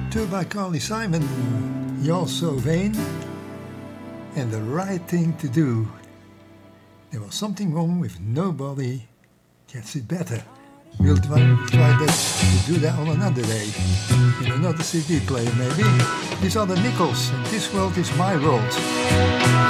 Two by Carly Simon, You're So Vain, and The Right Thing to Do. There was something wrong with Nobody Gets It Better. We'll try to do that on another day, in another CD player maybe. These are the Nichols, and This World Is My World.